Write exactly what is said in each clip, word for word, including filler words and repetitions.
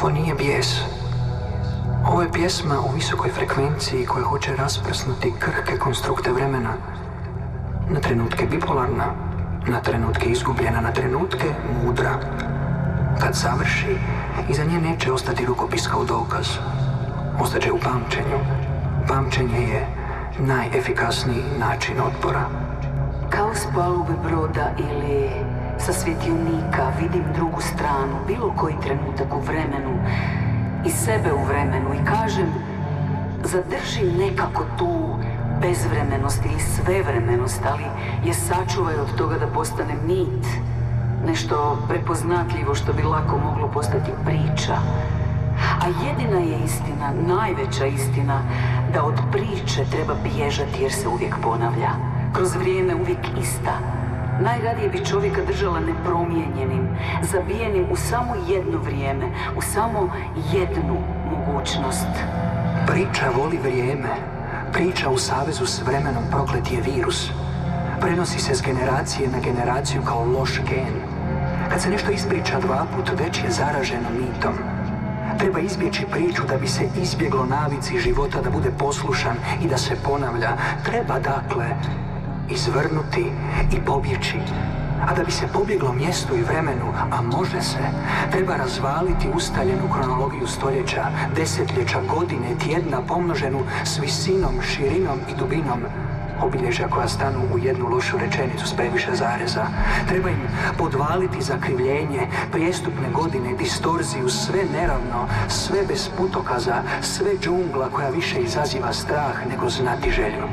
Ovo nije bijes. Ovo je pjesma u visokoj frekvenciji koja hoće rasprsnuti krhke konstrukte vremena. Na trenutke bipolarna, na trenutke izgubljena, na trenutke mudra. Kad završi, iza nje neće ostati rukopis kao dokaz. Ostaće u pamćenju. Pamćenje je najefikasniji način otpora. Kao s palube broda ili sa svjetionika vidim drugu stranu, bilo koji trenutak u vremenu i sebe u vremenu i kažem, zadržim nekako tu bezvremenost ili svevremenost, ali je sačuvaj od toga da postane mit, nešto prepoznatljivo što bi lako moglo postati priča. A jedina je istina, najveća istina, da od priče treba bježati jer se uvijek ponavlja. Kroz vrijeme uvijek ista. Najradije bi čovjeka držala nepromijenjenim, zabijenim u samo jedno vrijeme, u samo jednu mogućnost. Priča voli vrijeme. Priča u savezu s vremenom proklet je virus. Prenosi se s generacije na generaciju kao loš gen. Kad se nešto ispriča dva put, već je zaraženo mitom. Treba izbjeći priču da bi se izbjeglo navici života da bude poslušan i da se ponavlja. Treba, dakle, izvrnuti i pobjeći. A da bi se pobjeglo mjestu i vremenu, a može se, treba razvaliti ustaljenu kronologiju stoljeća, desetljeća, godine, tjedna, pomnoženu s visinom, širinom i dubinom. Obilježja koja stanu u jednu lošu rečenicu s previše zareza. Treba im podvaliti zakrivljenje, prijestupne godine, distorziju, sve neravno, sve bez putokaza, sve džungla koja više izaziva strah nego znatiželju.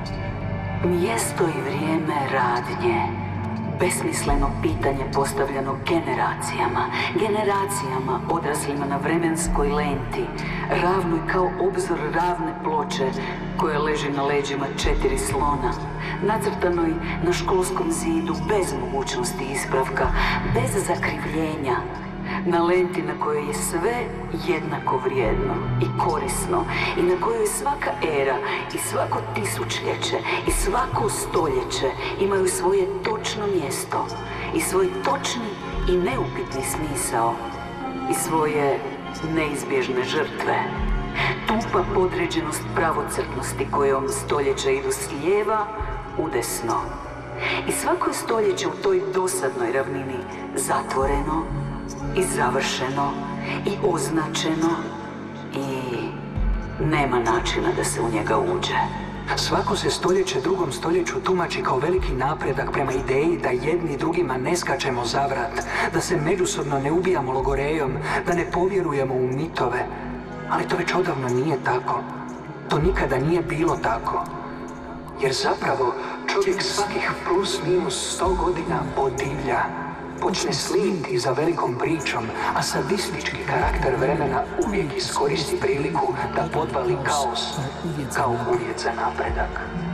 Mjesto i vrijeme radnje. Besmisleno pitanje postavljeno generacijama, generacijama odraslima na vremenskoj lenti, ravnoj kao obzor ravne ploče koja leži na leđima četiri slona, nacrtanoj na školskom zidu bez mogućnosti ispravka, bez zakrivljenja, na lenti na kojoj je sve jednako vrijedno i korisno i na kojoj svaka era i svako tisućljeće i svako stoljeće imaju svoje točno mjesto i svoj točni i neupitni smisao i svoje neizbježne žrtve. Tupa podređenost pravocrtnosti kojom stoljeća idu s lijeva u desno. I svako stoljeće u toj dosadnoj ravnini zatvoreno i završeno i označeno i nema načina da se u njega uđe. Svako se stoljeće drugom stoljeću tumači kao veliki napredak prema ideji da jedni drugima ne skačemo za vrat, da se međusobno ne ubijamo logorejom, da ne povjerujemo u mitove. Ali to već odavno nije tako. To nikada nije bilo tako. Jer zapravo čovjek svakih plus minus sto godina podivlja. Počne sliti za velikom pričom, a sadistički karakter vremena uvijek iskoristi priliku da podvali kaos kao uvjet za napredak.